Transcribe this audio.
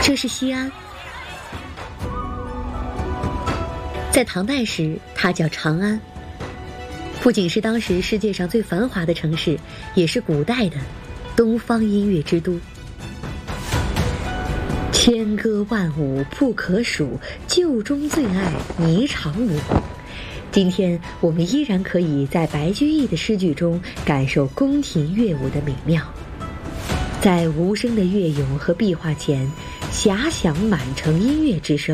这是西安。在唐代时，它叫长安，不仅是当时世界上最繁华的城市，也是古代的东方音乐之都。千歌万舞不可数，旧中最爱霓裳舞。今天我们依然可以在白居易的诗句中感受宫廷乐舞的美妙。在无声的乐咏和壁画前，遐想满城音乐之声。